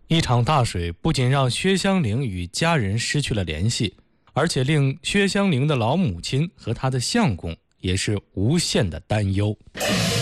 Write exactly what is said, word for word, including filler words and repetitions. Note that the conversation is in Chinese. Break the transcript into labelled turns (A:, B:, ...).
A: 一场大水不仅让薛香菱与家人失去了联系，而且令薛香菱的老母亲和她的相公也是无限的担忧。